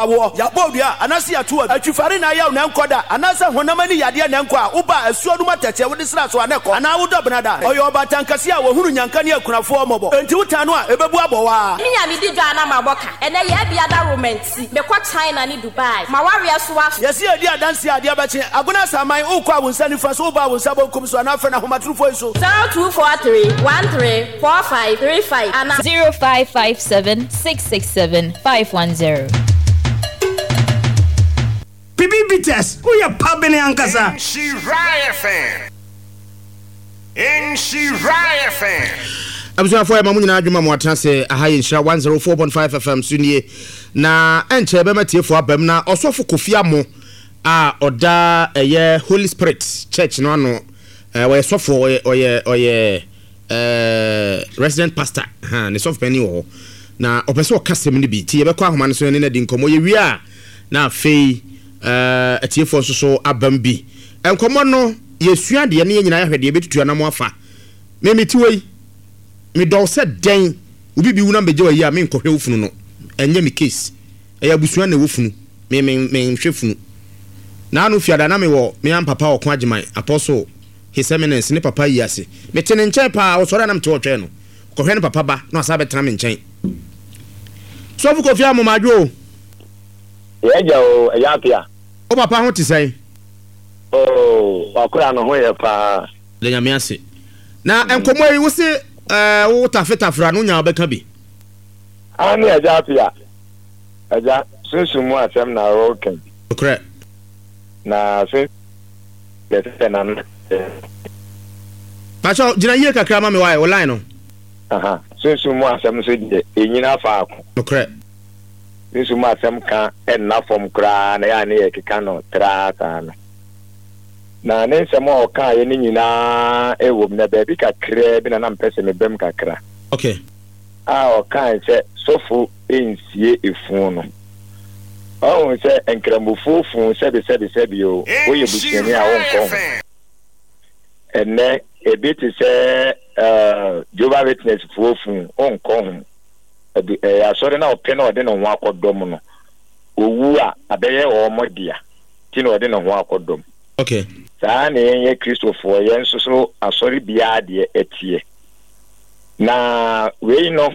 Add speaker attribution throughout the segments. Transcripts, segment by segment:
Speaker 1: awo ya bobia anase ya tuwa atwifare na ya na nkoda anase honamani yade na nko a uba asuo no mateche wode sra so aneko ana wodo benada oyo batankase a wohuru nyanka ne akunafo mobo enti wutano a ebebu abowa minya mi di dwa na maboka ene ya bia da romanti me kwa China ni Dubai ma waria so wa yesi adi adanse ade abache aguna saman ukwa wonsa ni fa so uba wonsa bonkum so na afre na homatrufo so 0243134535 ana
Speaker 2: 0557667510
Speaker 3: Bibibites, who ya pabene ankasa?
Speaker 4: Shiraya fan. In Shiraya fan.
Speaker 5: Abusua for mamu nyina adwuma mo atrase ahaye nshira 104.5 FM sunie na enche be matiefo abam na osofo kofia mo a oda eye Holy Spirit Church no ano we sofo oye resident pastor ha ne sofo pani wo na opese okasem ne bi ti ye be kwa ahoma no so ne na di nkomo ye wi a na fei atiefo so abam bi enkomo no yesua de ne nyina ya hwede ye betutu na mo afa me metiwei me do se den obi bi wu na beje wa yi a me nkohwe wofunu no enye me case eya busua na wofunu me hwefunu na anu fiada na me wo me am papa okon agiman apostle his eminence ne papa yi ase me tene nchen pa o sori na me to otwe no kohwe ne papa ba na asa betena me nchen so fu kofia mo madwo
Speaker 6: yeja o yapia
Speaker 5: o papa ho ti sai
Speaker 6: akura no ho ye pa
Speaker 5: le nyame ase na enkomo yi wo se wo tafetafra no nya obeka bi
Speaker 6: ani yapia aja sunsumu asem na roken
Speaker 5: okre
Speaker 6: na se lete na
Speaker 5: Pacho jina ye kakra ma me wai online no
Speaker 6: aha sunsumu asem so de enyina fa ako
Speaker 5: okre
Speaker 6: sunsumu asem ka enna fom kra na ya ne ye keka no trata na ne nsemo oka ye ni nyina ewom na ba bi kakra bi na mpese me bem kakra
Speaker 5: okay
Speaker 6: oka se sofu ensie efu no se enkrambufu fu se bi o oye busiani a wonko enne ebiti se Jehovah Witness fu onko asore na ope na ode no ho akodom no owu a abeye o modia ti na ode no ho akodom
Speaker 5: okay
Speaker 6: saa na ye Christopher ye nsoso asori bia de etie na we no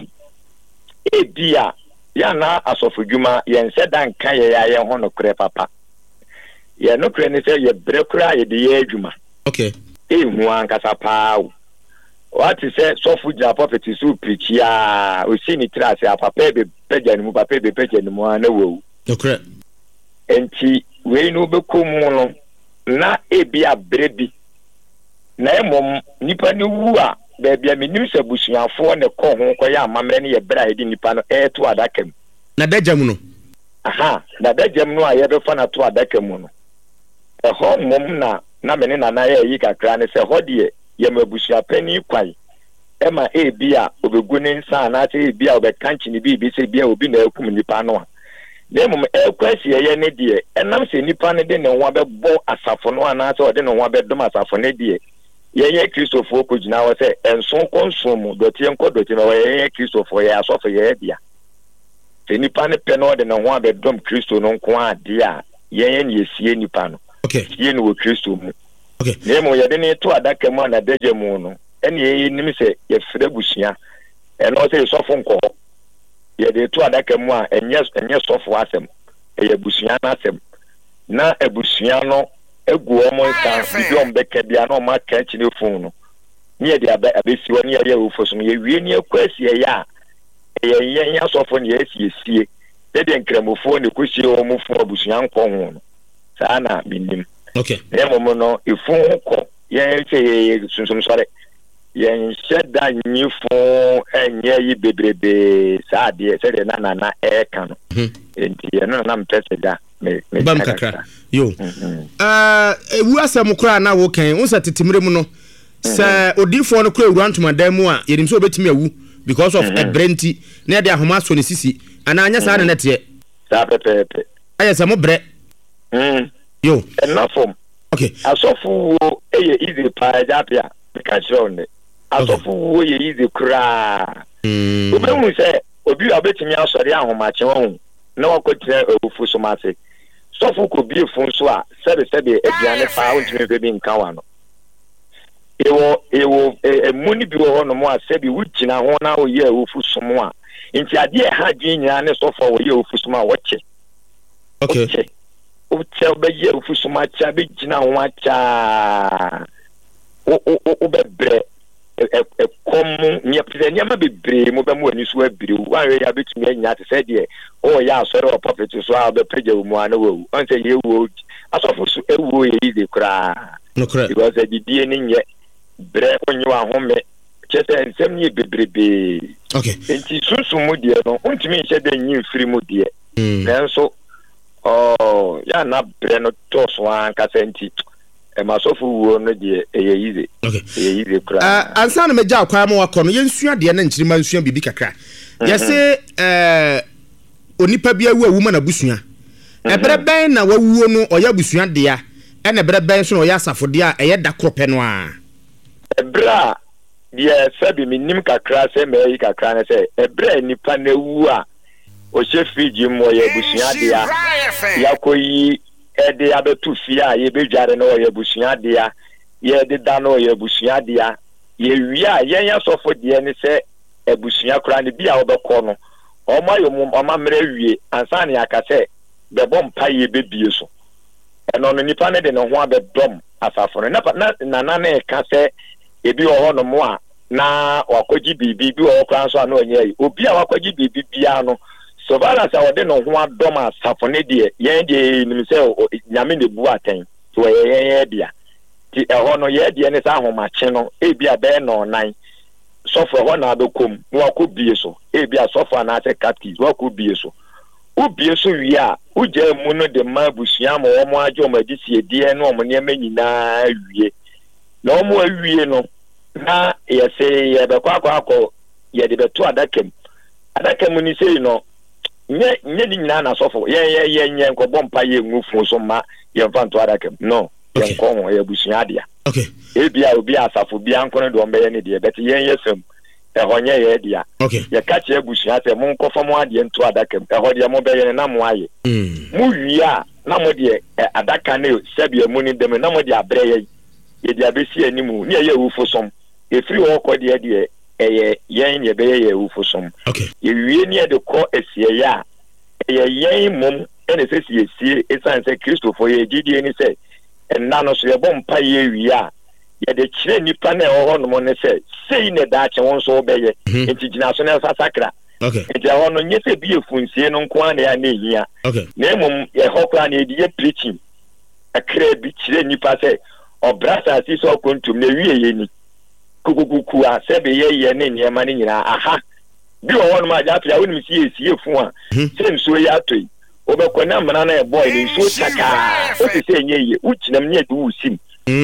Speaker 6: ebia ya na asofodwuma ye nse dan kan ye ho no kre papa ye no kre ni se ye brekura ye de ye adwuma
Speaker 5: okay
Speaker 6: hu ankasa paa what is say sofu ja property so preachia o si ni trase a papa be peja ni mu papa be peja ni mu na wo
Speaker 5: okay
Speaker 6: enti we no be komu no na ebia brebi na emom nipa ni wu a bebia menim se busuafo ne ko ho ko ya amamre ne ye bra edi nipa no to adakam
Speaker 5: na dajam no
Speaker 6: aha na dajam no a ye be fa na to adakam no ho mom na mene na ye yi kakra ne se ho de ye mabusua pani kwai ema ebia obegu ne nsa na te ebia obekanchi ni bi se bia obi na akum nipa no a nemum ekwasi ye ne de enam se nipa ne de ne ho abebo asafo no ana se ode ne ho abedom asafo ne de ye Christopher ko gina wo se enson konsumu dotie nko dotie na ye Christopher ye asofo ye bia se nipa ne pe no de ne ho abedom Christo no nko ade a ye ne yesie nipa no
Speaker 5: okay
Speaker 6: ye ne wo Christo mu
Speaker 5: okay
Speaker 6: nemum ye de ne to adaka mu na deje mu no ene ye nim se ye fere busia eno se sofo nko ye de to adaka mu a enye sofo asem ye busia na asem na ebusia no egu omo nsa biom beka bia na ma ka chine fun no ne de abesi woni ye wofoso ye wie ne akwasi ye ya ye sofo ne ye de nkramofo ne kosie o mu fun abusia nko ho no saa na binim
Speaker 5: okay
Speaker 6: ne momo no ifun ko ye se sunsum sore ye nsheda nyifu enye yi bebrebe saa de se de na kan enti ye no na mpese da me
Speaker 5: bam kakra yo ewu asem kura na wo kan unsa tetimre mu no se odifo no kura ewuantuma dan mu a yenim se obetimi awu because of a brenti na de ahoma so ne sisi ana anya saa na te
Speaker 6: saa pepepe
Speaker 5: aye se mo bre yo
Speaker 6: enafom
Speaker 5: okay
Speaker 6: asofu wo eye easy pa japia ka chone asofu wo ye easy kura obehu se obi abetimi asori ahoma che won na wakotina ewufu so mase sɔfo ko bie fun so a sɛbe aduane fa wontimi be bi nka wa no ewo emuni bi wo no mo a sɛbe wugina ho na wo ye ewufu so mo a nti ade ha dwi nyina ne sɔfo wo ye ewufu so mo a wɔkye
Speaker 5: okay
Speaker 6: o tell be ye ewufu so mo acha be gina ho acha o be bre komu nya pese nya ma bebre mo be mo ani so abire wa we ya betumi anya te se de o ya asore o prophet so a be preja mu ana wo on se ye wo asofo so ewo ye ide kra
Speaker 5: no correct
Speaker 6: because the die ni nye bre onye wa home chese nsem ni bebrebe
Speaker 5: okay
Speaker 6: enti sunsun mu de no ontimi nche de nyi mfiri mu de nanso ya na bre no to so an ka senti masofu wo no de eyize
Speaker 5: okay
Speaker 6: eyize kra
Speaker 5: ansa na meja akwa ma wakọ no yensua de na nkyirima nsua bibi kakra yese onipa bia wu ma na busua ebre ben na wawuo no oya busua de ya ene ebre ben so no oya asafo de a eye da krope no a
Speaker 6: ebra de sabi minim kakra se me yi kakra na se ebra nipa na wu a o she fiji mo ya busua de ya yakoyi ede abetu fia ye bedware na o ye busua de ya ye de da na o ye busua de ya ye wia ye nya sofo de ni se ebusua kra ne bia obekọ no oma mre wie ansa ne aka se bebo mpa ye bebie so eno no nipa ne de no ho abedom asafo no na na ka se ebi wo no mo a na wakogi bibi bi wo kra so na onye obi a wakogi bibi bia no so bala sa wode no ho adom asafo ne de yen de nim se nyame ne bu aten so ye bia ti eho no ye de ne sa ahomache no ebi abe no nan sofo ho na abekom no akobie so ebia sofo na ate captive akobie so ubie so wi a uje mu no de mabusua ma wo mo aje o madisi edie no mo ne manyina wie na o mo awie no na ye se ye be kwakọ ye de beto adakam ni sei no nye ni nyina na sofo ye nko bompa ye ngufu so ma ye mfanto adakam no ye nko ho ye busua dia
Speaker 5: okay
Speaker 6: ebia obi asafo bia nkono de ombe ye ne de bet ye yesem ehonye ye dia
Speaker 5: okay
Speaker 6: ye kache ebusua se mun kofo mo ade nto adakam ehode mo be ye na mo aye mu wia na mo de adaka ne sebia mu ni dem na mo de abre ye de abesi animu ne ye wufosom efiri wo ko de yen ye be ye wufosom
Speaker 5: okay
Speaker 6: ye wie ne de ko esie ya yen mum ene se sie esan se Christopher ye gidi ni se enna no so ye bom pa ye wi a ye de kire nipa na ho no mo ne se sei ne da che won so be ye enti gina so na sakra
Speaker 5: okay
Speaker 6: enti ho no nye se bi efunsie no nko an ya na ehia
Speaker 5: okay
Speaker 6: na mum ye ho kwa na ye preaching akra bi kire nipa se obrasa si so kontum na wie ye ni kukukuku a sebe ye ne niema ni nyina aha bi wo no ma ja pia woni sie fun a se nso ya atoi obekona mna na boy ni nso chaka o se enye ye uchinam ne du usim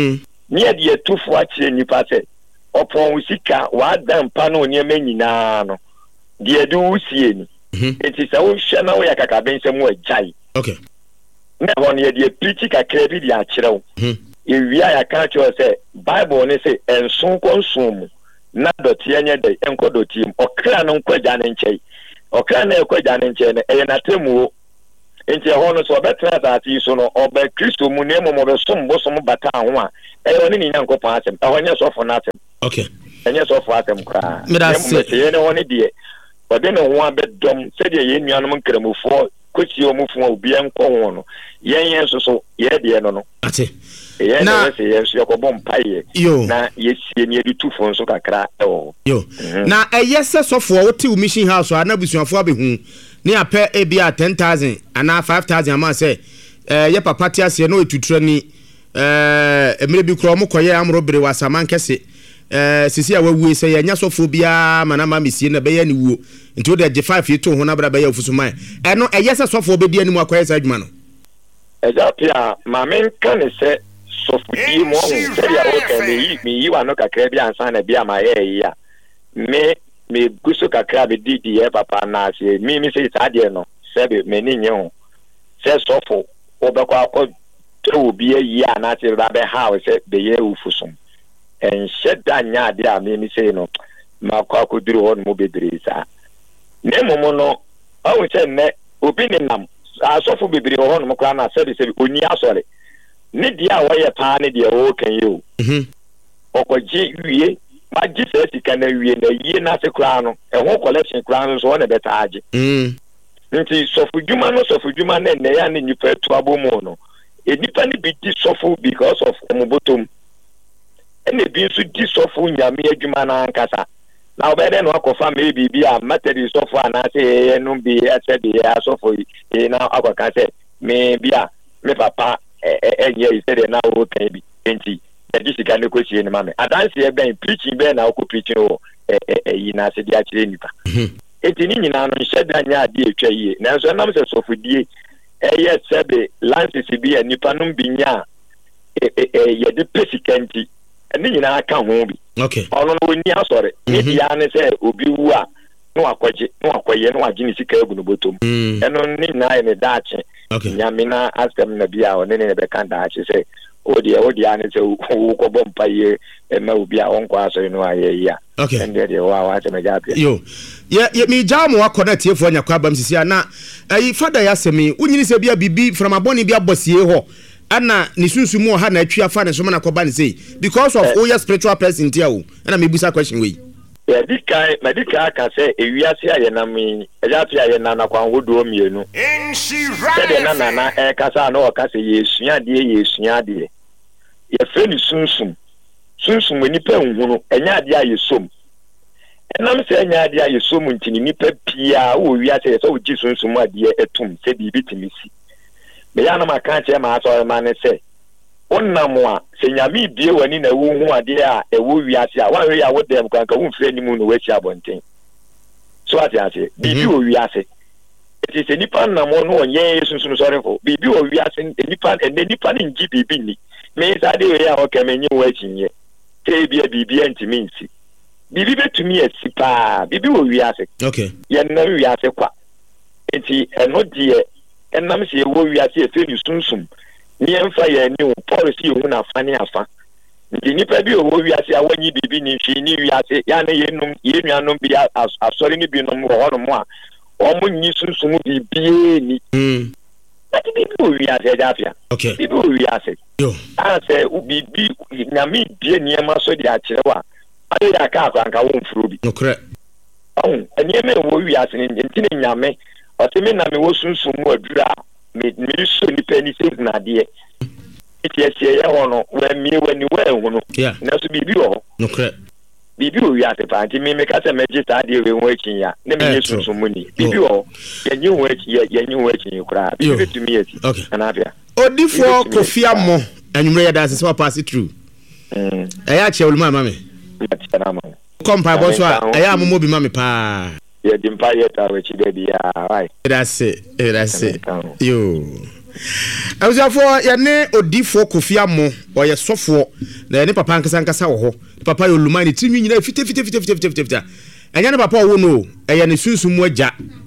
Speaker 6: ne de etufo a kire nipa se opon usika wa dan pa no niema nyina no de du usie ni enti se wo hwe na wo ya kaka ben se mu ajai
Speaker 5: okay
Speaker 6: na won ye de preach kakra bi de a kire wo ewia ya ka cho se Bible ne se enson konsum na doti anya de enko doti okra no nkwaja ne nchei okra na ekwaja ne nchei ne e na temu enti ho no so betra za ati so no oba Kristo mu ne mo be som bo som bata ho a e oni ni nyankopon atem e honye so fo na atem
Speaker 5: okay
Speaker 6: enye so fo atem kra
Speaker 5: me
Speaker 6: ne woni de ode ne ho abedom se de ye nuanom nkramofo kwesi omufo obi enko ho no yen so ye de no
Speaker 5: ate
Speaker 6: na yes yakobom paye na yesie ne edu tufo nso kakra
Speaker 5: yo na eyese sofo wote mission house ana busuafo abehu ne apɛ ebia 10,000 ana 5,000 ama se ye papa ti ase no etutura ni emre bi kro mo koye amro bere wasaman kese sisi a wawu se ye nya sofo bia mana ma mesie na be ye ne wuo nti wo de je 5 yeto ho na bra be ye ofusuman eno eyese sofo be dia ni mu akoye sa adwuma no
Speaker 6: ejapia ma men kan se sofudi mo seri a woka me yi wa no kakra bi ansa na bi ama ye ya me guso kakra be didi ye papa na se mi se sade no se be me ni nye ho se sofo obekwa akọ to bi ye ana te ba be ha se be ye ufusum en sheda nya ade a me se no ma kwa koduru ho no bedre sa ne momo no awu se ne opinion asofo bebre ho no mkra na said oni asore ne dia wo ye pa ne dia wo kan ye o okoji wie maggi se sika na wie na yie na se kra no ho collection kra no so na beta age nti sofu dwuma na ne ya ne nipa tu abomo no nipa ne bi di sofu because of omobotom ene bi nso di sofu nyame adwuma na ankasa na obede no akofa maybe bi a materi sofu ana se no bi atedi ya sofu na akwaka se me bia me papa enye isere na wo kan bi enti edi sika ne kosie ne mame adanse e ben preaching ben na ko preaching o yi na se dia kire nipa eti ni nyina no hyeda nya ade etwa yie na so nam se sofu die eye sebe lances bi nipa no bi nya ye de pesikanti ni nyina aka ho bi
Speaker 5: okay
Speaker 6: ono no ni asore ni ya ne se obi wu a no akoje no agye ni sika agu no botom eno ni na ne daache nyame na asem na bia o ne be kan daache se odi ane se ko bompa ye ma obi a onko asore no aye ya ende de wa se me jape
Speaker 5: yo ye mi jam wa connect ye fo nya kwa bam sisi na ayi fada ya semi unyini se bia bibi from aboni bia bosie ho ana ni sunsumu ha na atwa fa ne so na koba ne sei because of oya spiritual person tia o ana me busa question we
Speaker 6: medical can say ewiase ayenam ejafi ayenana kwa wodo mienu sede na kasa na o kasa yesua de ye fe ni sunsum nipa nhunu enya ade ayesom enam se enya ade ayesom ntini nipa pia wo wiase so ogi sunsum ade etum se bibi timisi me ya na maka che ma so ma ne se onnamwa se nyame bie wani na wo hu ade a ewo wiase a wan we ya wo dem kan ka wo mfre ni mu no wachi abonten so ati ase bibi wo wiase eti se nipa nnamo no onye sunsun sore ko bibi wo wiase nipa ni ngi bibi ni me sa de we ya o kemenye wachi nye te bibi antimi nsi bibi betumi asipa bibi wo wiase
Speaker 5: okay
Speaker 6: ye na wiase kwa enti eno die enam se wo wiase e fe ni sunsun ni emfa ya ni policy hu na fani afa ndi nipa bi wo wiase awanyi bibi ni hwi ni wiase ya na ye nuanom bi asori ni bi no mo ho no mo a omo nyi sunsun bibi ni ati bibi wo wiase jafia
Speaker 5: okay
Speaker 6: bibi wo wiase
Speaker 5: yo
Speaker 6: ase bibi nyame bie niema so di acherewa ade ya ka akwanka wo mfuro bi
Speaker 5: no correct
Speaker 6: enieme wo wiase ni ntine nyame otime na me wo sunsun mu adura me so ni pani se na de itiasie ya hono we mi wani we hono na so bibi ho
Speaker 5: no correct
Speaker 6: bibi o wi ase pa nti me ka se register de we ho akin ya na me sunsun mu ni bibi ho yanyi ho akin kura bibi to me ati na afia
Speaker 5: odifo kofia mo anwumre ya da se so pass through eya che oluma mame kompa bo so eya amomo bi mame pa
Speaker 6: ye dimpa ye ta we chi baby ya right
Speaker 5: that's it yo awuzafo ya ne odifo kofia mo o ye sofo na ne papa nkasa wo ho papa ye oluma ni tinwi nyina fita enya ne papa wo no eye ne sunsumu agya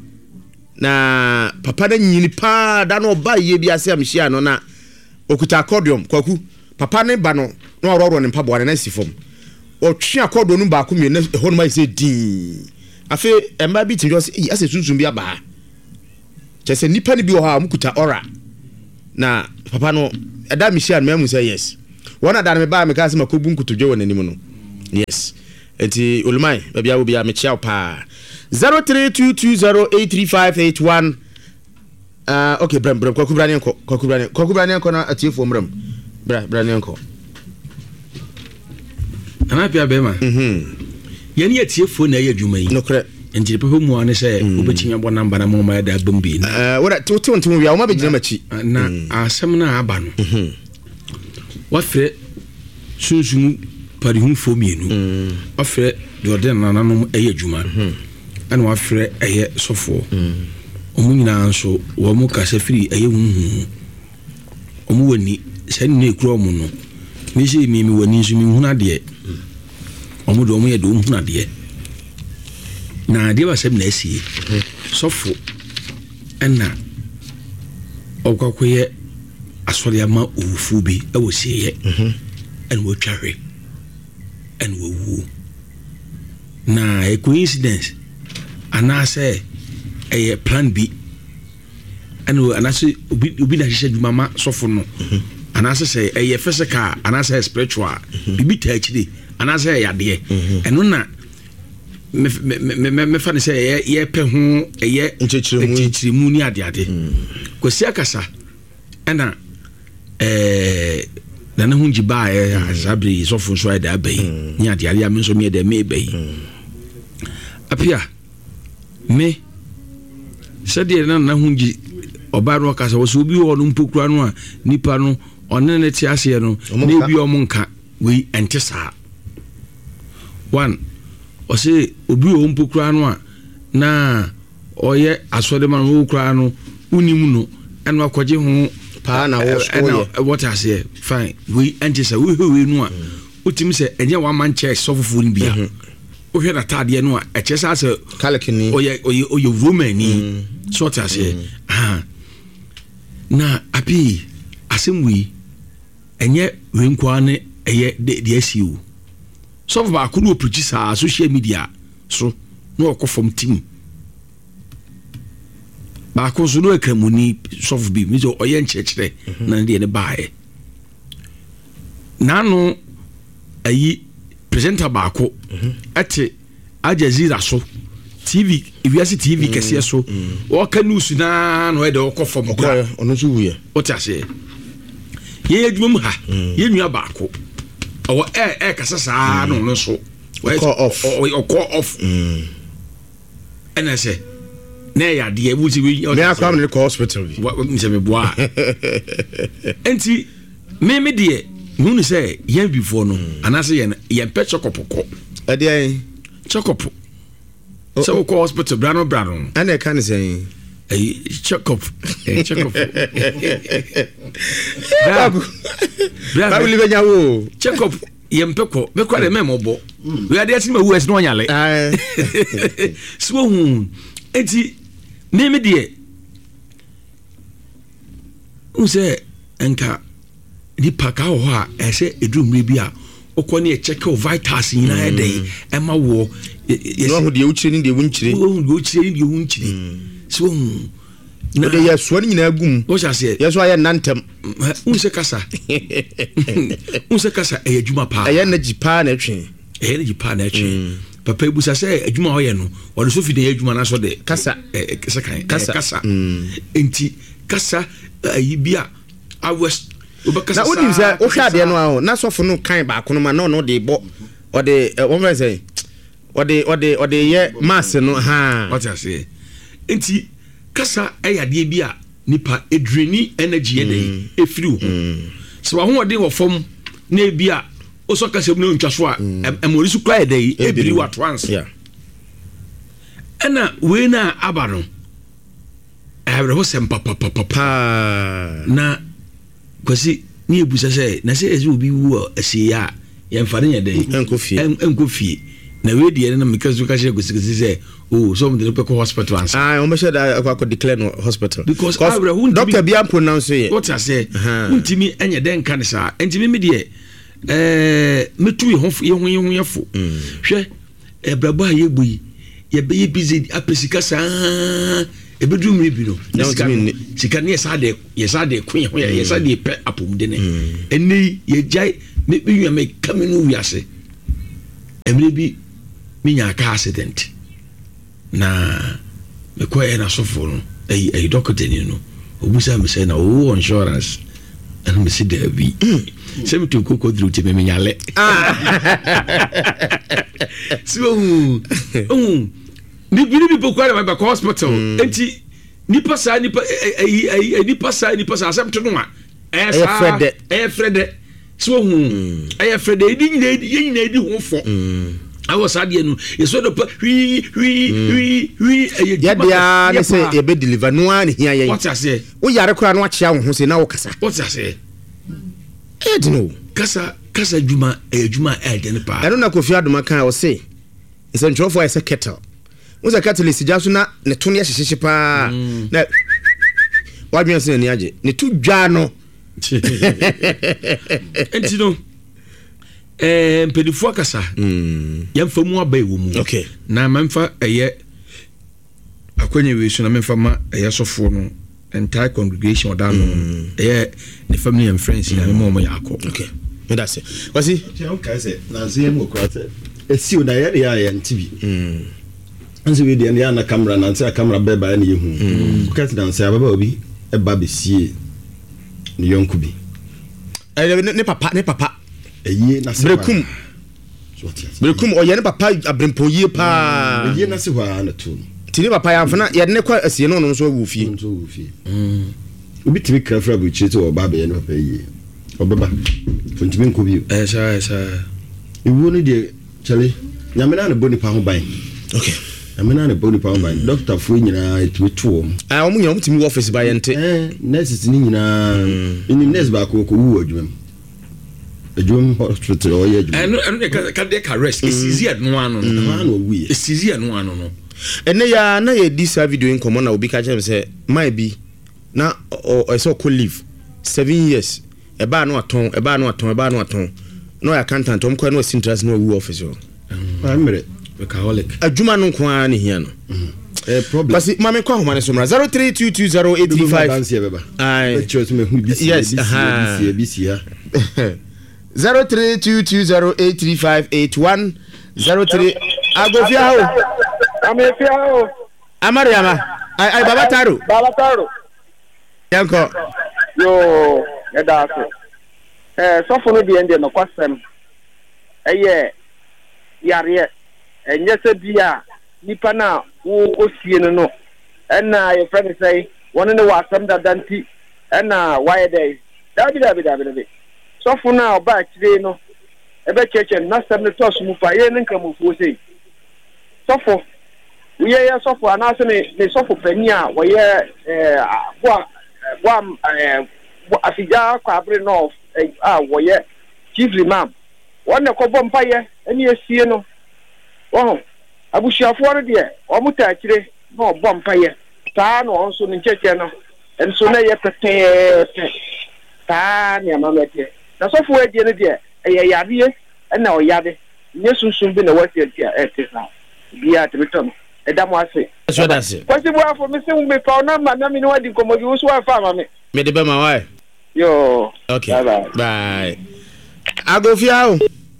Speaker 5: na papa na nyini pa da no ba ye bi ase amhia no na okuta accordion kwaku papa ne ba no na ororo ne mpaboa na sifom o twe accordion no ba ko mi na ho no ma se din afi emba bi tin just ase sunsun bi aba chese nipa ni bi ho ha mukuta ora na papa no eda mihia no memu say yes wona da me ba me ka se makobu nkutudwe wona nim no yes enti olumai ba bia wo bia me chia pa 0322083581 okay bram kwakubrani enko na atiefo mram brani enko
Speaker 3: anapia bema yeni atiefo na ye adwuma yi
Speaker 5: no correct
Speaker 3: enjire pepe mu ane se obetimi abo namba na moma da bombi
Speaker 5: wora tutu wi a wo ma begina machi
Speaker 3: na asem na aba no wafre sunsun pari hu fo mienu wafre de orden na nanom eye adwuma ana wafre eye sofo omu nyina nso wo mu kasa firi eye huhu omu wani se ne kuro mu no ni se mi wani nso mi hu na de omu do omu ye do hu na de na de ba sem na asie sofo ana okwakoye asori ama ofu bi e wo sieye en wo tware en wo wu na a coincidence ana say plan B ɛna anase obi na hyehyɛ dwuma ma sɔfo no anase sɛ ɛyɛ physical anase spiritual bibi ta akyire anase ɛyɛ adeɛ ɛno na me fa ne sɛ yɛ pɛ ho ɛyɛ nkyerɛmu ni ade kwasi akasa ɛna na ne ho ngiba asabre sɔfo nso ayɛ da abai ni ade a me nso me da me bai apia me sɛdeɛ na ho ngi ɔba no kasa wɔ so obi wɔ no mpokura no a nipa no ɔne ne te aseɛ no na ebi ɔmo nka wei ɛnte saa one ɔsɛ obi wɔ mpokura no a na ɔyɛ asɔde ma no wokura no unim no ɛno akɔgye ho
Speaker 5: pa na wɔ
Speaker 3: what I say fine we ɛnte saa we no a utimi sɛ ɛnyɛ one man church sɔfofo no bia wohwɛ na tadeɛ no a ɛkyɛ saa sɛ
Speaker 5: kalekini
Speaker 3: ɔyɛ romani so what I say na api asɛm wei ɛnyɛ wenkoa ne ɛyɛ de asiwo sɔfo baako no ɔpirikyi saa social media so na ɔkɔ fam team baako so no akramuni sɔfo bi mi sɛ ɔyɛ nkyerɛkyerɛ na ne deɛ ne baeɛ naano ayi presenter baako ɛte Aljazeera so TV ewiase TV kɛseɛ so ɔka news na ɔyɛ de ɔkɔ fam
Speaker 5: ɔno so wuyɛ
Speaker 3: ɔte ase yɛ adwuma mu ha yɛ nua baako ɔwɔ kasa saa no no so ɔkɔ off ɛna sɛ na yɛ adeɛ wuti wi
Speaker 5: me akwa me kɔ hospital bi
Speaker 3: sɛ me boa enti me deɛ hunu sɛ yɛn before no anase yɛn pɛ chokopoko
Speaker 5: ɛdeɛ
Speaker 3: chokopo sɛ wokɔ hospital brano
Speaker 5: ɛna ɛka ne sɛ
Speaker 3: check up
Speaker 5: Babili benya wo
Speaker 3: check up yempeko me kwa de memobo we ade ati ma wu esi no nyale so hu enti me de unse enka di paka ho a ese edumre bi a okọ ne check out vitals nyina ede e ma wo
Speaker 5: no ho de ukyire ni de wunkyire
Speaker 3: so
Speaker 5: na de yeso ni nyina gum
Speaker 3: wo sha se
Speaker 5: yeso aye nantem
Speaker 3: unse kasa e adwuma pa
Speaker 5: aye na jipa na twen
Speaker 3: papa ibusa se adwuma ho ye no wo de so fi de adwuma na so de
Speaker 5: kasa
Speaker 3: kasa enti kasa ayi bia awes
Speaker 5: na wodim sɛ wo hwɛ adeɛ no a na sɔfo no kan baako no ma na ɔno de bɔ ɔde wɔn fɛ sɛ ɔde yɛ mass no ha
Speaker 3: what I say enti kasa ɛyɛ adeɛ bi a nipa edreni energy yɛ de efiri ho so wa ho ɔde wɔ fam na ebi a osɔ kasa mu na ntwa so a ɛmori so kra yɛ de ebiri wa trans ɛna we na aba no ɛwɛ ho sɛ papa na kwasi ni ebusa sɛ na sɛ ezi obi wu asi ya yɛmfa ne yɛ dɛ ɛnkɔ na we deɛ na mekaso ka hyɛ gosikisi sɛ so mo de pe ko hospital answer
Speaker 5: o me hyɛ da akɔ declare no hospital
Speaker 3: because
Speaker 5: doctor bi am pronounce yɛ
Speaker 3: what I say untimi enye den kan sa entimi me deɛ metu ye ho yɛfo hwɛ brabo a yɛbu yi yɛbɛyɛ busy apesika saa ebedu mmiri bi no sika ne yɛsa de kwen ho yɛsa de pɛ apomde ne eni yɛgyae me nwa me kamenu wiase emre bi minya ka accident na me ko na sofo no ay doctor ni no obusa me say na o insurance and me see there bi se me to koko dru te me nyale so ni bi pokwa na ba hospital enti nipa sa asem to no a Frede so Frede nyina edi ho fo awo sadie no yeso do wi
Speaker 5: ya dia ne say e be deliver no an hia ye
Speaker 3: what I say
Speaker 5: wo yare kora no akyea wo ho say na wo kasa
Speaker 3: what I say
Speaker 5: no
Speaker 3: kasa djuma den pa
Speaker 5: eno na Kofi Adoma kan wo say ise ntrofo ise kettle wo say kettle sija so na ne to ne hyehyehye pa na wadwen se ne age ne tu dwa no
Speaker 3: enti no mpedifo kasa yɛmfa mu aba ewo mu
Speaker 5: okay
Speaker 3: na mamfa ɛyɛ akwanya we so na mamfa ma ɛyɛ sofo no entire congregation or down the family and friends in Momo Yako.
Speaker 5: Okay, that's it. Was he?
Speaker 7: Okay, say, Nancy Mokrate. It's you, Diana, and TV. And so we the Indiana camera and answer a camera bed by any who. Catherine Sababi, a baby see the young Kubi.
Speaker 5: Ne papa.
Speaker 7: A year,
Speaker 5: Brekum or Yen papa, a brimpo ye pa.
Speaker 7: Ye Nasiwa and a two.
Speaker 5: Tini papa Yafana, yet never as you know, so woofy.
Speaker 7: We be to be careful with Chito or Baby and pay or Baba. When to make you.
Speaker 3: As
Speaker 7: you wouldn't dear Charlie. Yamana body pound buying.
Speaker 5: Okay.
Speaker 7: Yamana body pound buying. Doctor Fuina, it with two.
Speaker 5: I only want to move office by ente.
Speaker 7: Nurses Nina in the nest back who would you. A June hospital or yeah.
Speaker 3: And cardiac arrest is easier than one. It's easier than one.
Speaker 5: And na ye this video in common na obi ka chem say might be na I saw could live 7 years e ba no aton no accountant om kwa no interest no wu office o
Speaker 7: amere
Speaker 5: workaholic adwuma no kwa na hia no
Speaker 7: problem
Speaker 5: basi mame kwa homa ne so mra 03220835 ai yes
Speaker 7: BC
Speaker 5: 0322083581 03 agofia ho
Speaker 8: Amefia
Speaker 5: Amariama ai Baba Taro yanko
Speaker 8: yo edase sofo no de ende no kwasem eye yare enye se bia nipa na wo osie no na ye friend say won ne wasam dadanti na why dey dabi sofo na oba kire no ebe cheche na sem ne tosu mu fa ye ne nkamufu sei sofo we are so for anase ne so for pania we afija kwabre no we chief imam won ko bompa ye eni esie no abushiafo no de o muta akire no bompa ye ta no onso ne cheche no enso na ye pete ta ne amamete na so for edie ne de ye yade na o yade nyesunsun bi na wasi etisa bia tebeton edamwase
Speaker 5: so that's it
Speaker 8: kwasi bo afo me se me pa na ma na me no wadi komo bi wo so afa ma me
Speaker 5: de be ma why
Speaker 8: yo
Speaker 5: okay
Speaker 8: bye
Speaker 5: agofia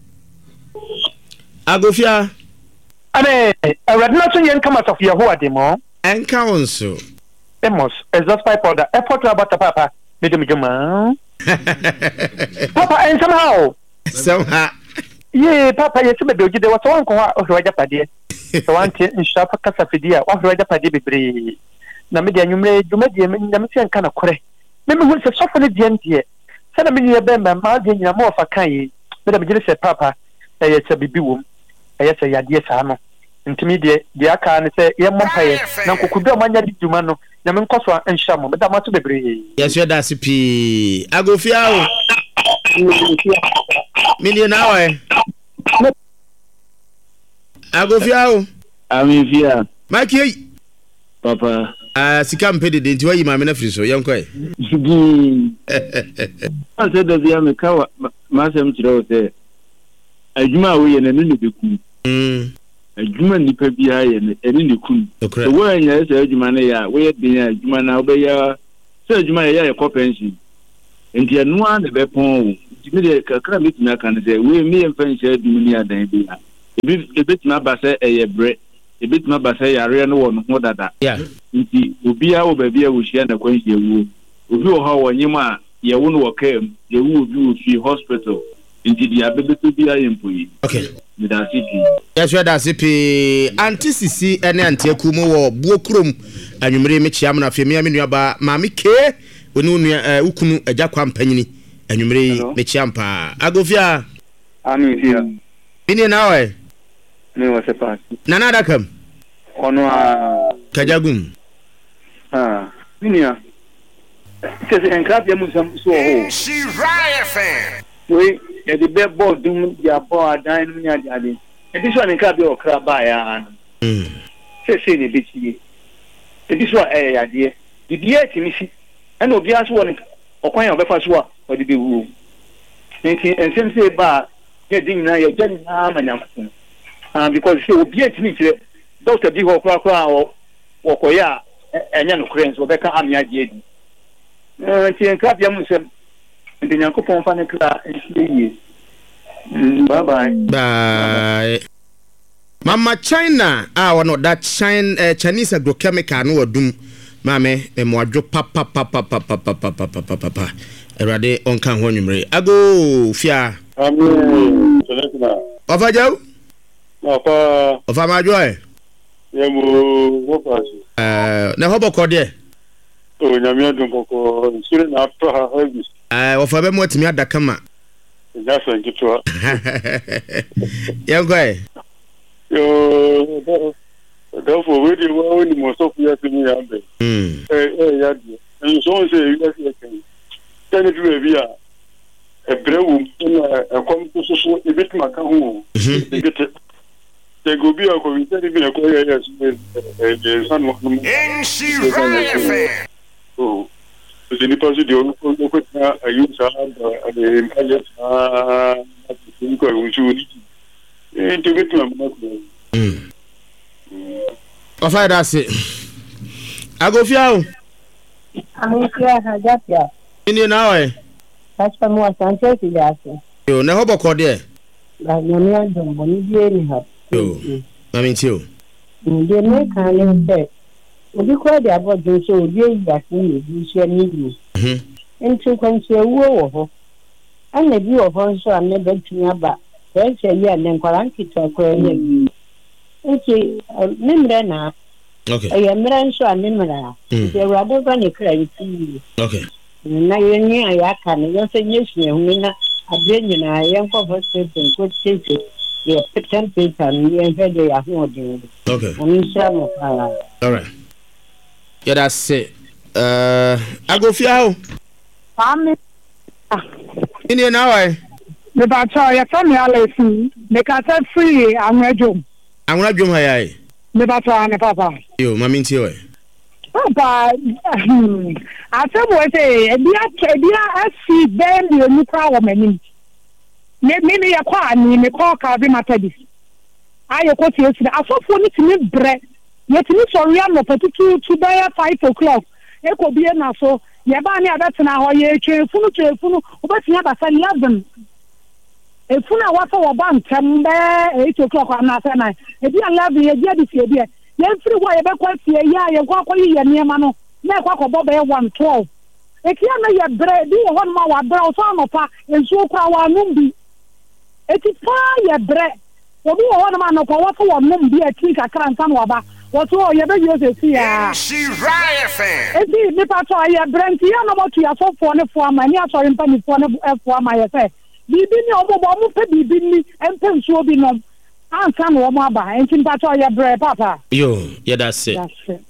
Speaker 8: ane awradna so yen kama sofia ho ade mo
Speaker 5: enka onso
Speaker 8: emos exhaust pipe order airport about papa me de juma papa and somehow yeah papa yes me be de wato wanko wa ohwaja pade so wanti inshafa kasa fidia wa ohwaja pade bebre na me de anwumre dwuma de na me tian kana kore me hu se sofo ne de ndie se na me ni be ma de nyina mo fa kan yi me de me gire se papa ye se bibi wom ye se yade sa no ntimi de aka ne se ye mompaye na kokudu amanya di dwuma no na me nkoso ansha mo me da mato bebre
Speaker 5: yes you da sipi agofia o million hour agofia o
Speaker 8: amifia
Speaker 5: maki
Speaker 8: papa
Speaker 5: sika mpede de nti wayi ma me na firi so yanko ai
Speaker 8: ase da bia me ka ma sem kire o se adwuma wo ye na ne beku adwuma nipa bia ye ne eni ne kun so wo anya se adwuma na ya wo ye de adwuma na wo be ya se adwuma ya ko pension nti anu an be pon me de kakra me tuna kan se we me en fan share dumuni adan bi ha ebi tuna ba se eye bre ebi tuna ba se yare no wo no ho dada nti obi a wo ba bia wo hia na kwan hia wo obi wo ha wo nyima ye wo no wo kam ye wo obi wo fi hospital nti dia bebeto bia ye mpoyi
Speaker 5: okay
Speaker 8: me da sipi
Speaker 5: yes we da sipi anti sisi ene anti akumu wo buokrom anwumre me chiam na afemi me nuaba maami ke onu nua ukunu agya kwa mpanyini anwumre me chiampa agofia
Speaker 8: amifia
Speaker 5: bini na we
Speaker 8: me wo se pa
Speaker 5: na nada kam
Speaker 8: ono a
Speaker 5: kajagum
Speaker 8: binia se enkapia mu sam so ho
Speaker 4: She Riot fan.
Speaker 8: we e de be board dum ya bo adan mu nya ade e bi so enkapia o kra ba ya se ne bichi e bi so ya de di die timisi e no bia so woni okwan ya obefa so a odi be wu nti ensem se ba ye din na ye jani na manyam because se obi etimi kire doctor bi ho kra wo koya ɛnyɛ no kure nso bɛka amia die di nti enka bia mu sɛ ndi Nyankopɔn fa ne kra nhie
Speaker 5: bye Mama China wono that Chinese agrochemical no wadum mame mo adwo papa erade onka ho nwumre ago fia
Speaker 8: amen
Speaker 5: ofa jaw ofa ma joy
Speaker 8: yemo wofasu
Speaker 5: na hobo kode
Speaker 8: o nyame adum koko sure na afa ha habis
Speaker 5: ofa be mo atimi adaka ma
Speaker 8: that's when you try
Speaker 5: yango
Speaker 8: therefore we dey want the most of you to me ambe ya di and so say you guys can tell it to be a brewu na come to so e bit maka ho e bit they go be a ko we say be na ko ya san mo
Speaker 4: in Shiraya
Speaker 8: oh so ni pas de on ko na ayu sa de impact ko unjuri into bit na
Speaker 5: ofa da se agofia o
Speaker 9: amofia hajapia
Speaker 5: ni na we
Speaker 9: pasta mo asante sidaso
Speaker 5: yo na hobo kode
Speaker 9: la nyamia dombo ni die ni ha
Speaker 5: yo mami tio
Speaker 9: ndi me kan le be obi ko de abodo so obi ya fun ni bi se ni nti kwanse wo ho ana bi wo ho so ane betumi aba se ya ne nkwara nkita ko ya bi nti nimre na
Speaker 5: okay
Speaker 9: ya mra nso animra de rado ba ne kra yi
Speaker 5: okay
Speaker 9: na yeni ayaka ne yo se nyesue hu na abre nyina yenko hospital ko tete ye petan petan ye hede ya hu odin
Speaker 5: okay
Speaker 9: onisha mo fara
Speaker 5: all right yeah that's it agofia o
Speaker 10: Amen.
Speaker 5: Ini na why
Speaker 10: Me ba cha ya fa me alefu me ka ta free anwedwom
Speaker 5: hayai
Speaker 10: me ba cha ne papa
Speaker 5: yo mami nti we
Speaker 10: papa asemo se ebia asi ben ye ni kwa wo mani me ya kwa ni me ko ka bi matadi ayo ko ti esi asofo ni timi bre ye timi so ria no petutu to by 5 o'clock e ko bi na so ye ba ni abetena ho ye twefunu obetia basa 11 efuna wasa wo ba ntem be 8 o'clock na say na e bi 11 ye dia di fie bi ye free wa ye be kwa fie ya ye kwa kwa ye niema no na kwa kwa bobe 112 e kia na ye bre bi wo hon ma wa bre o so no pa ensu kwa wa numbi e ti fa ye bre obi wo hon ma no kwa wasa wo numbi e ti kakra ntan wa ba wotu o ye be yo se si ya
Speaker 4: Shiraya fan
Speaker 10: e ti ni pa to ye bre nti ya no mo tu ya so fo ne fo ama ni aso mpa ni fo ne fo ama ye se bibi ni omo mo pe bibi ni empe nsuo bi no anka no mo aba enti mpa to ye bre papa
Speaker 5: yo yeah that's it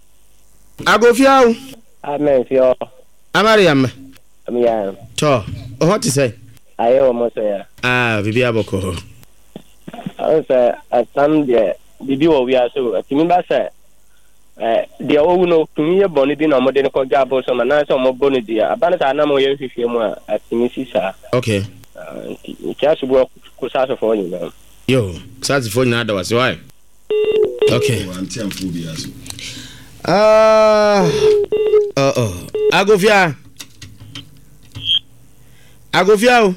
Speaker 5: agofia o
Speaker 11: amen fio
Speaker 5: amariam
Speaker 11: amia
Speaker 5: to what to say
Speaker 11: ayo mo say
Speaker 5: bibi aboko
Speaker 11: I say asam de bibi wo wi aso timi ba say de owu no tumi ye boni bi na mo de ko jabo so na so mo boni dia abana sa na mo ye hwehwe mu a atimi sisa
Speaker 5: okay
Speaker 11: Just work kusaso for you now.
Speaker 5: Yo, kusaso for you now. That was why. Okay. Agofia. Agofia.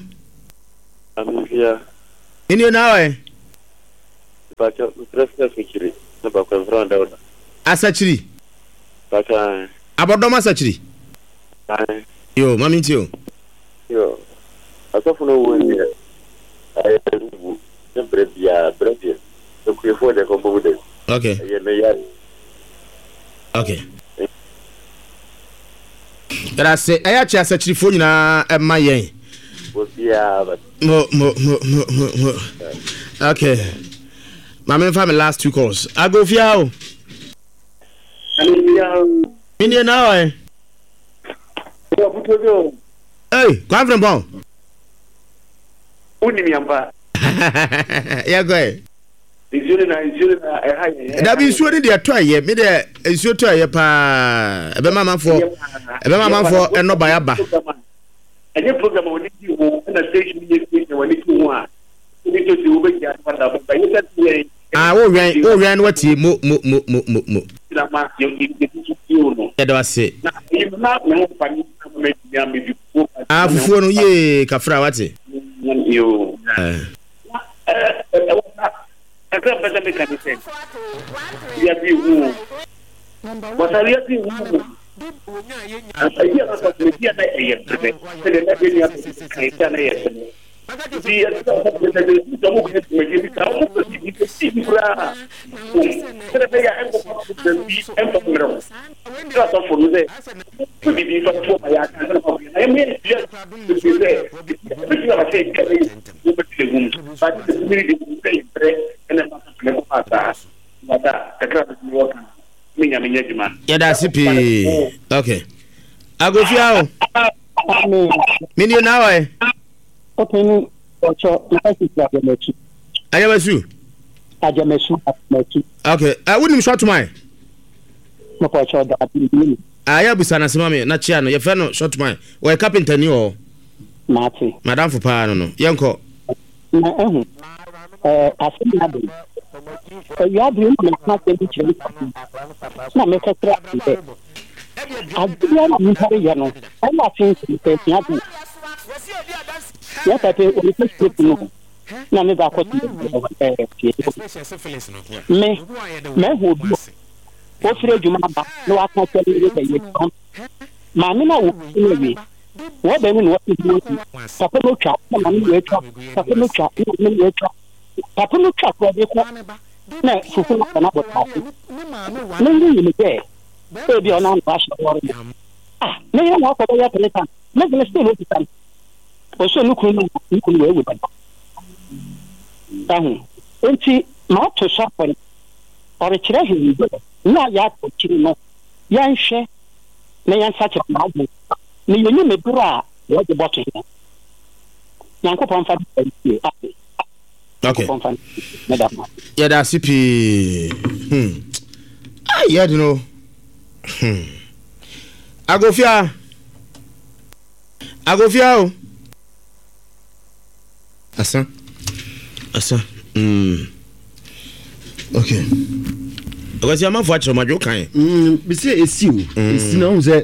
Speaker 5: In your now,
Speaker 8: But president Fikiri, the back of Ronda.
Speaker 5: Asachiri.
Speaker 8: But
Speaker 5: Abodoma Sachiri. Yo, mami tio.
Speaker 8: Yo. Asofo no wo ni I the bread so we for the combo.
Speaker 5: Okay. Okay. That's it. I actually said to phone na my yen. Mo. Okay. My main family last 2 calls. I go fiao. Mini now eh. Hey, come from bon.
Speaker 8: Uni miamba.
Speaker 5: Yeah, go ahead.
Speaker 8: Izuri na
Speaker 5: da bi nsuo ni de to aye me de nsuo to aye pa ebe mama fo eno ba ya ba
Speaker 8: enye program woni di wo na station ni station woni ki wo a ni to ti wo be ya pa da ba ni ta ti
Speaker 5: wo ran no wati mo
Speaker 12: ma no
Speaker 5: yɛda wase
Speaker 12: na me pa ni na me bi
Speaker 5: fufuo no ye kafra wate
Speaker 12: yo akra pesa me kan se ya bi wu wasali ya bi wu ya na ko me dia na ye prebe se le na bi ni kai ta na ye si ya ta ko mo ko me bi ta mo ko bi ko si bra se le ya en ko de bi en ko mero ta to fo no de ko bi fa to ma ya kan na ko na me ya bi de bi ya ba se ka ni ko be le gum ba ti mi di pe pre ene ma me ko ata mata takra bi wo kan minya jima
Speaker 5: yɛda sipi okay agofia o minio na wa
Speaker 9: Open ocho Ajamasu.
Speaker 5: Okay. Wouldn't short my.
Speaker 9: No ocho da.
Speaker 5: I have busana simame na chia no ye fe no short my. We carpenter ni o.
Speaker 9: Mate.
Speaker 5: Madam for pa no. Yenko.
Speaker 9: Na asem na be. Ya bi no na se bi chiri. Na me ka tra. Adia ni pare ya no. Ai na fin se ya bi. Ya tape o ni se no. Na me ba ko ti me ho bi o fire djuma ba no wa ka tele ile be ye kon ma me na wo ile wi wo be ni wo ti ni papa no twa na me we twa papa no twa na me we twa papa no twa ko be ko na fufu na na bo ta no ni ni be e bi ona ba sha wori me ya wa ko ya tele tan me ni still no tan o so nu kunu we we ba enti ma to shopon or chire hin na ya to chiri no ya nhwe na ya sache ma bu ni yenyu me dura wo de bottle hin yankopon fa di
Speaker 5: okay ya da sipi ya do no agofia o asa okay because your man for actually majo kan
Speaker 7: be say esi na hu say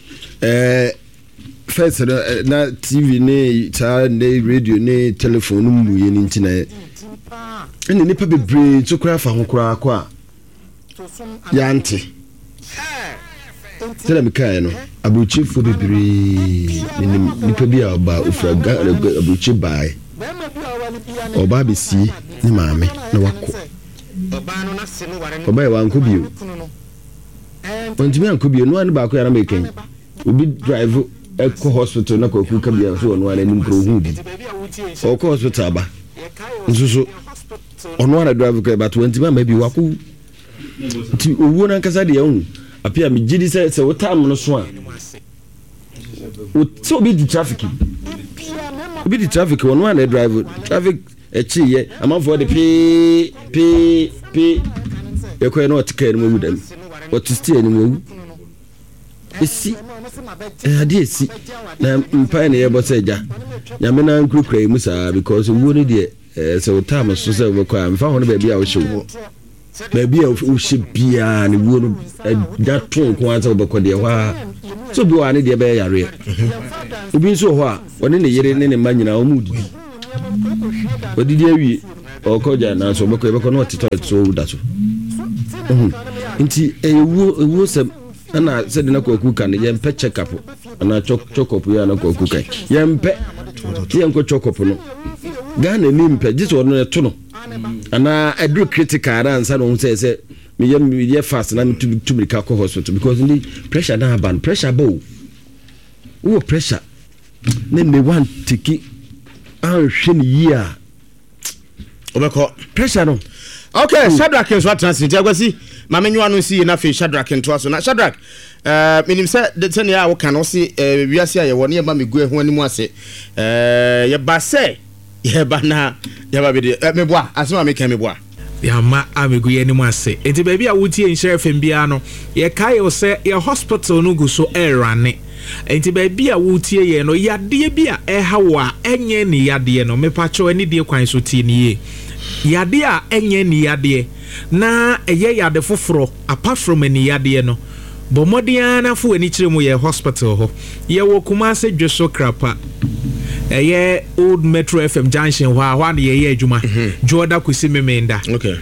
Speaker 7: first na TV ne ta ne radio ne telephone mu ye ni ntina ene nipa bebre to kura fa ho kura kwa ya nti tell me kai no abuchi fo bebre nipa bi aba ofraga abuchi bai oba besi ni maame na wako oba ya anko bio ontimi anko bio no an ba ko ya na meken obi drive eko hospital na ko ka bia so no an anim pro hu bi o ko hospital ba nsuso ono an drive ko ba 20 ma bi wako ti owo na nkasa de hu apia me gidi se wotam no so a o so bi di traffic obi di traffic ono an drive traffic echi ye am for the p e ko no tika ni mu dam what is still ni mu esi ade esi na mpa ne ye bosa ja nyame na nkrukra mu sa because wo ni de so time so se wo kwa mfa ho no ba bia wo hyew ba bia wo hye bia ni wo no da ton ko anza wo ko de wa so bi wa ni de ba yare obi so ho a woni ne yere ne ma nyina o mu di odidi awi okoja na so beko no tito so da so nti ewu se na se de na kwaku kan ye mpe check up na check up ya na kwaku kan ye mpe ye nko check up no Ghana ni mpe jiso no to no ana edru critical na nsa no se me ye fast na to be ka hospital because the pressure na ban pressure bow wo pressure ne me want tiki hwene yia obeko pressure no
Speaker 5: okay Shadrack nso atransit agwasi mamenywa no si na fe Shadrack nto so na Shadrack minim se de tene ya wo kan no si wiase aye woni e ma megu ehu animu ase ye ba se ye ba na ye ba be de meboa asema me kan meboa
Speaker 13: ya ma amegu ye animu ase enti ba bia wotie nhire fem bia no ye kai o se ye hospital no gu so erane enti ba bia wotie ye no yade bia eha wa enye ni yade no mepacho ani de kwan so tie ni ye yade a enye ni yade na eye yade foforo apart from ni yade no bomodiana na fo ani kire mu ye hospital ho ye wo Kumase Dweso Krapa eye old Metro FM junction hwa na ye adwuma Jordan Kwesi Memenda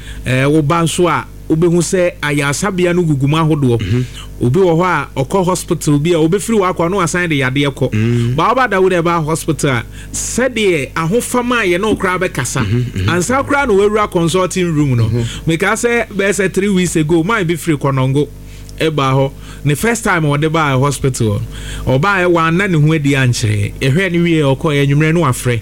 Speaker 13: wo banso a obehu se ayasabia no guguma hodo obi wo ho a okọ hospital bi a obefiri wa akọ no asan de yade ekọ ba oba da wo de ba hospital said de ahofama ye no kra be kasa ansa kra no wawura consulting room no make say be say 3 weeks ago man be free konongo eba ho the first time o de ba hospital oba e wa na ne ho adi ankyere ehwe ne wie okọ ye nwumre no afre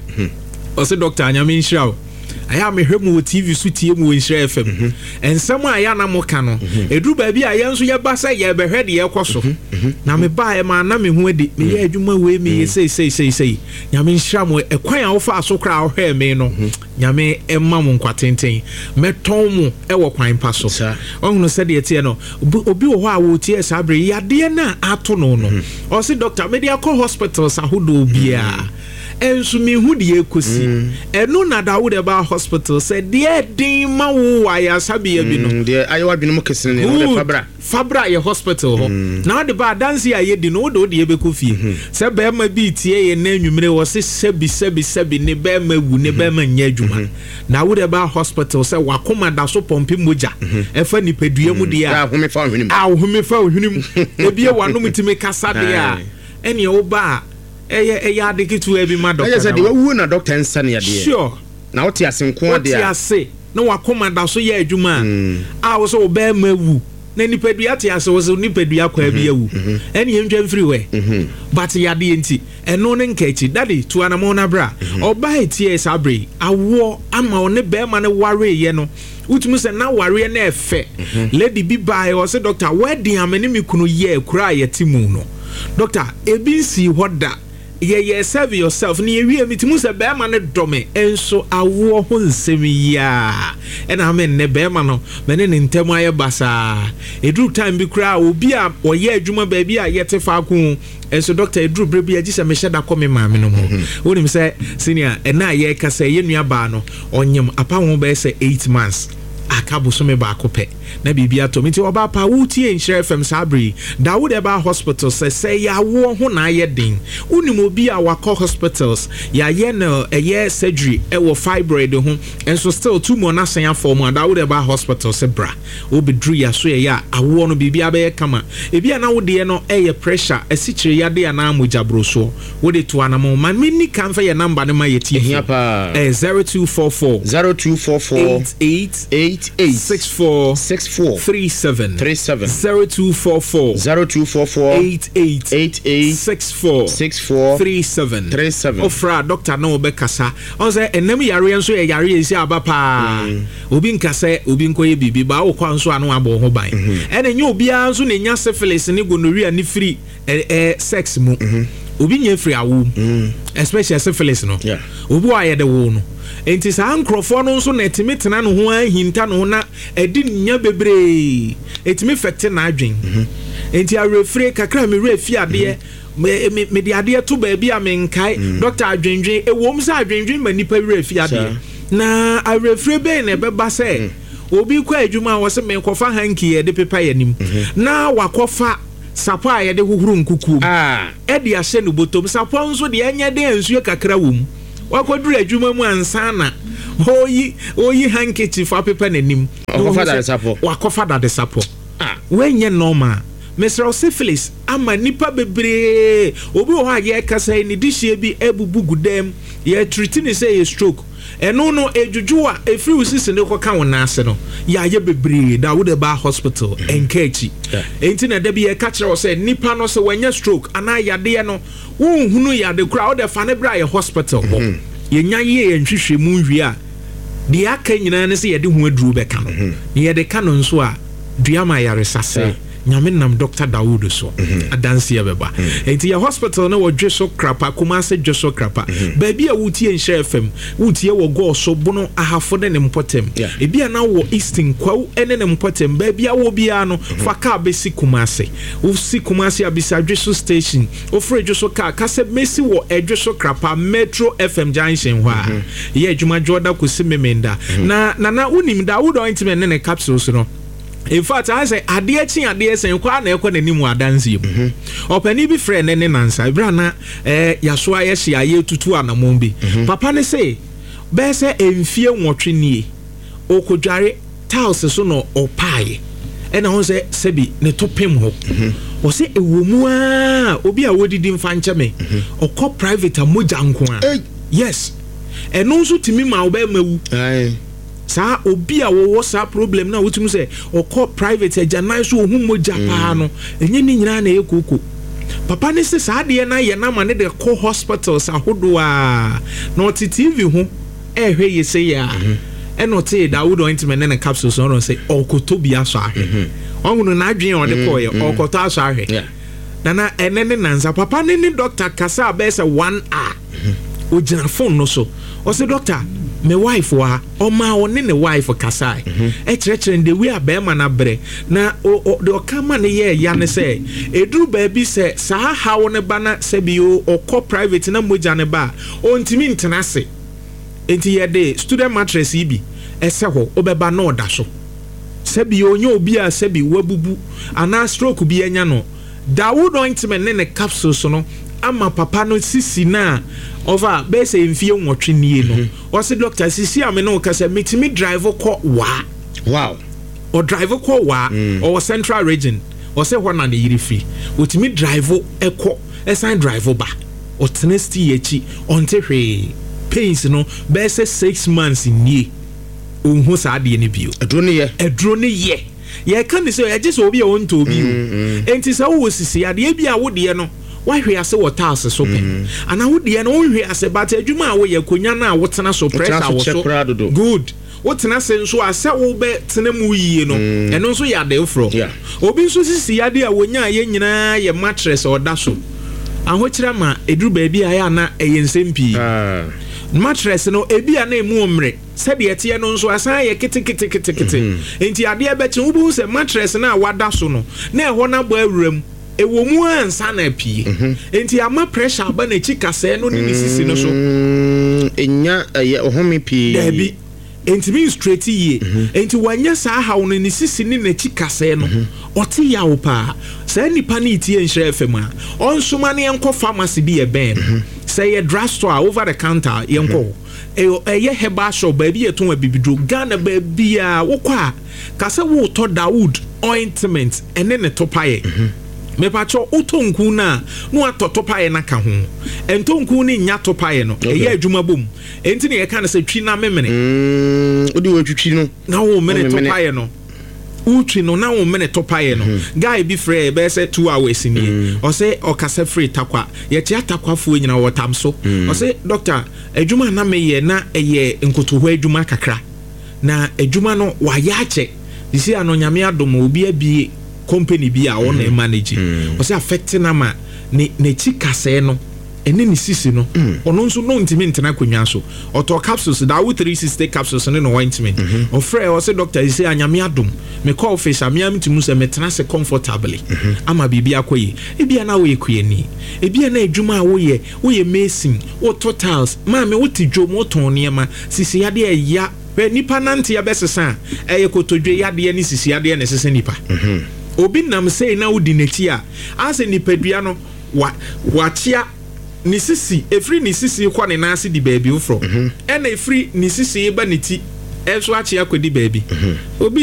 Speaker 13: o se doctor anyame nhyira aya me hwemu TV so tie mu Nhyira FM ensem aya na mo ka no eduru ba bi aya nso ye ba say ye behwe de ye koso na me ba e ma na me ho adi me ye adwuma we me ye sei nyame nhyira mo ekwan a wo fa so kra hwe me no nyame emma mo nkwatenten meton mu e wo kwan pa so ohunu se de tie no obi wo ho a wo tie sabre yade na ato no o se doctor me de akọ hospitals ahodo bia ensu mi hu de ekosi enu na da wo de ba hospital said de din ma wo ya sabia bi no
Speaker 5: de ayewa bi no kese ne wo de
Speaker 13: fabra ye hospital ho na de ba dance ya ye di no do de be kofi se be ma bi tie ye na nwumre wo se sebi ne be ma wu ne be ma nya adwuma na wo de ba hospital se wakoma da so pompe moja e fa ni pedua mu de ya
Speaker 5: ahome fa
Speaker 13: ohwunim ebi e wanom timi kasa de a ene wo ba eye adekitu ebi ma doctor.
Speaker 5: I said the wu na doctor nsa ne yade.
Speaker 13: Sure.
Speaker 5: Na wote asenko de a.
Speaker 13: Wote ase. Na wakoma da so ye adwuma. A wo so be ma wu. Na nipadua te ase wo so nipadua kwa bi awu. Ene yentwa free we. But yade enti eno ne nkachi daddy to anamo na bra. Oba etie sabre. Awo ama one be ma ne ware ye no. Utumi se na ware na efe. Lady bi bai o se doctor wedding amene me kunu ye kura ye timu no. Doctor ebi si hoda ye serve yourself ni ewie mitimu se be ma ne dome enso awo ho nsem ya ena me ne be ma no me ne ntem aye basa edru time bi kura obi a oye adwuma ba bi a yete fa ko enso doctor edru bre bi agi se me sheda ko me ma me no ho wonim se senior ena ye ka se ye nua ba no onyem apa ho be se 8 months akabo so me ba kope na bibia to meti oba pa wutie Nhyira FM sabri Dawood Eba Hospital say ya wo ho na ye din unim obi a wakọ hospitals ya ye na eye surgery e wo fibroid ho enso still tumor na san form Dawood Eba Hospital se bra obedru ya so ye ya awo no bibia be kama ebi na wo de no eye pressure asikyire ya de na amujabro so wo de to anamo man mini kan fa ye number ne ma ye tie
Speaker 5: hia pa
Speaker 13: 0244 88 64 37 0244 88 64 37 ofra doctor no be kasa on say enam yare enso ye yare esi abapa obi nkasa obi nkoye bibi ba wo kwa nso anu abo ho ban ene nya obi anso ne nya syphilis ne gonorrhea ne free sex mu obi nya free awu especially syphilis no obi wa ye de wo no enti sa ankrofo no nso na etimi tena no ho ahinta no na edi nya bebre etimi fekte na adwen enti arefre kakra me refi ade me de ade to ba bi a menkai doctor adwenwen ewom sa adwenwen manipa refi ade na arefre be na beba se obi kwa adwuma wo se me kofa hanki ye de pepa yanim na wakofa sapo a ye de huhuru nkuku e de ahye no botom sapo nso de anya de ansuo kakra wom wakoduru adwuma mu ansana oyi handkerchief apepa nanim wakofa da sapo wenye normal Mr. Syphilis ama nipa bebre obi ho aye kasa ni dihye bi ebubu gudem ye treatment say ye stroke eno no ejujua efri usisi ne koka wona ase no ya ye bebre Dawood Eba Hospital enkachi enti na da bi ye ka kire say nipa no se wanya stroke ana yade no wonhunu yade kura o de fa ne bra ye hospital ho ye nya ye nhwehwe mu nwi a de aka nyina ne se ye de ho aduru beka no ye de ka no nso a duama yare sase nyame nam Dr. Dawood so adanse beba enti ya hospital na wodwe so krapa Kumase dwe so krapa baabi a wutie Nhyira FM wutie wo go so bono ahafo de ne mpotem ebi na wo Eastern kwaw ene ne mpotem baabi a wo bia no fa ka besi Kumase wo si Kumase abisa dwe so station wo fre dwe so ka kase mesi wo edwe so krapa Metro FM junction hwa ye adwuma joda ko si memenda na unim Dawood ointment ne capsules no. In fact, I say ade sen kwa na ekọ n'animu adanse mu opani bi friend ne nansa ibrana yaso aye hia ye tutu anamon bi papa ne say be say emfie nwotwe nie okodware tiles so no opae ena ho say sebi ne topem ho o say ewomu a obi a wodidi mfa nche me okọ private amoja nko a yes eno nso timi ma oba mawu sa obi a wo sa problem na wotum se okọ private ajanai so ohun moja pa no enye ni nyina na ekoko papa ne se sa de na ye na ma ne de ko hospitals ahodo a na oti TV ho ehwe ye se ya eno te Dawood ointment na capsules no say okoto bi aso ahwe onhunu na adwen o de ko ye okoto aso ahwe na enene nanza papa ne doctor kasa abese 1 hour o jina phone no so o say doctor my wife wa oma woni ne wife kasai chere nde we abema na bre na de okama ne ye ya ne se eduru baabi se sa ha wo ne bana se bi okọ private na moja ne ba ontimi ntenase enti ye de student mattress ibi ese ho obeba na oda so se bi onye obi a se bi wabubu ana stroke bi anya no Dawood ointment ne capsules no ama papa no sisi na over bese mfie nwotwe nie no o se doctor sisi ame no kasa metimi drive ko wa
Speaker 5: wow
Speaker 13: o drive ko wa o central region o se hona na yiri fi otimi drive eko esan drive ba o tenesti echi onte hwe pains no bese 6 months nie ohun sa de ne bio edro ne ye ye kan se ye je so obi a wonto obi o enti sa wo sisi ade bia wo de no why we ase water ase so pen ana wo de no hwe ase but adwuma a wo ye konya na wo tena so pressure wo so good wo tena se nso ase wo be tena mu yie no eno nso ya de fro obi nso sisi ya de a wonya ye nyina ye mattress oda so ahokyira ma eduru baabi a ya na eyensempii mattress no ebi a na emu omre se de ete no nso asan ye kete enti ade e be che wo bu se mattress na wada so no na ehọ na bo awuram ewo mu ansa na pie enti ama pressure ba na chi kase no ni sisi no so
Speaker 5: enya ohome pie
Speaker 13: dabi enti mi straight ye enti wanya sa ha wo ni sisi ni na chi kase no oti ya wo pa sa nipa ni tie Nhyira FM a onsoma ne enko pharmacy bi e ben say a drugstore over the counter yenko eye herbal shop ba bi eton abibidro Ghana ba bia wo kwa kase wo to Dawood ointment ene ne topaye me pacho utonku na no atotopaye na ka ho entonku ni nya topaye no eye adwuma bom enti ne ye ka na se twi na memene
Speaker 5: odi wo twitwi no
Speaker 13: na wo mene topaye no utwi no na wo mene topaye no guy bi frɛ be say 2 hours ni o say o kasa free takwa ye tia takwa fu nyina wo tam so o say doctor adwuma na me ye na eye nkotoho adwuma kakra na adwuma no wa ya ache disi ano nyame adom obi abie company bi a won manage o say affect na ma ne chi kase no ene ni sisi no ono nso no ntimi ntena kwenwa so oto capsules Dawood 360 capsules ne no ointment o frɛ o say doctor say anyame adom me call fish amiam timu se metena se comfortably ama bibia akoyi ebia na wo yekuyani ebia na adwuma a wo ye mason wo totals ma me wo tidwom wo ton niema sisi yade ya nipa nante ya besesa eye kotodwe yade ni sisi yade na sese nipa obi nam say na wo di neti a ase nipadua no wachia ni sisi efri ni sisi kwa ne nase di baabi ufro ena efri ni sisi ba neti enso achia kwedi baabi obi